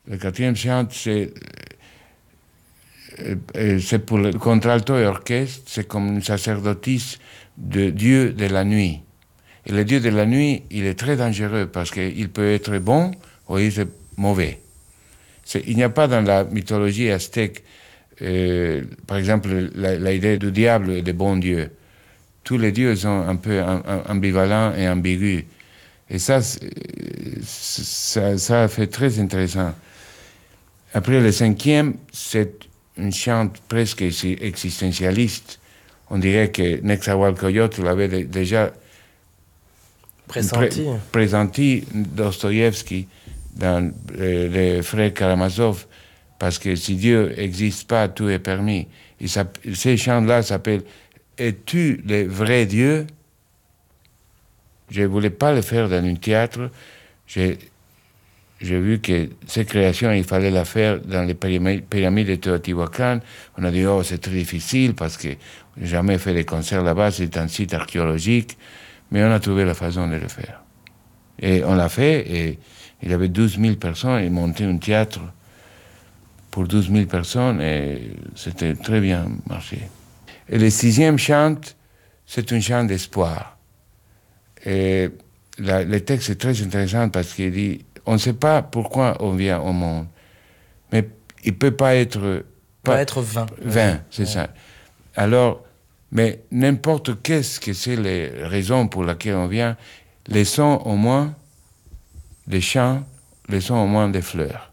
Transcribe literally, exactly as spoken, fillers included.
Le quatrième chant, c'est, euh, c'est pour le contralto et orchestre, c'est comme une sacerdotisse de Dieu de la nuit. Et le Dieu de la nuit, il est très dangereux parce qu'il peut être bon ou il est mauvais. C'est, il n'y a pas dans la mythologie aztèque, euh, par exemple, la, la idée du diable et du bon Dieu. Tous les dieux sont un peu ambivalents et ambigus. Et ça, ça, ça fait très intéressant. Après, le cinquième, c'est une chante presque existentialiste. On dirait que Nezahualcóyotl l'avait déjà Pressenti. pré- présenté Dostoïevski dans euh, les Frères Karamazov, parce que si Dieu n'existe pas, tout est permis. Et ça, ces chants-là s'appellent « Es-tu le vrai Dieu ?» Je ne voulais pas le faire dans un théâtre. J'ai, j'ai vu que ces créations, il fallait la faire dans les pyramides de Teotihuacan. On a dit, oh, c'est très difficile parce que j'ai jamais fait des concerts là-bas, c'est un site archéologique. Mais on a trouvé la façon de le faire. Et on l'a fait, et il y avait douze mille personnes, et monté un théâtre pour douze mille personnes, et c'était très bien marché. Et le sixième chant, c'est un chant d'espoir. Et la, le texte est très intéressant parce qu'il dit, on ne sait pas pourquoi on vient au monde, mais il ne peut pas être... Pas, pas être vain. Vain, c'est ouais. ça. Alors, mais n'importe qu'est-ce que c'est les raisons pour lesquelles on vient, laissons au moins des chants, laissons au moins des fleurs.